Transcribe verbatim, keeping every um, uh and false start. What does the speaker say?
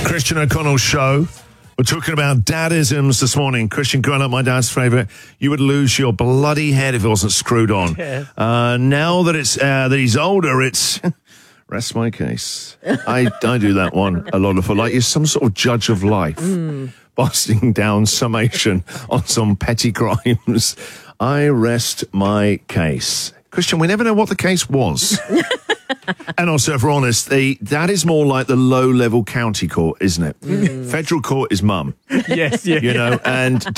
Christian O'Connell's show. We're talking about dadisms this morning. Christian, growing up, my dad's favourite. You would lose your bloody head if it wasn't screwed on. Yeah. Uh, now that it's uh, that he's older, it's rest my case. I I do that one a lot of like you're some sort of judge of life, mm. busting down summation on some petty crimes. I rest my case. Christian, we never know what the case was. And also, if we're honest, the, that is more like the low-level county court, isn't it? Mm. Federal court is mum. Yes, yeah. You know, and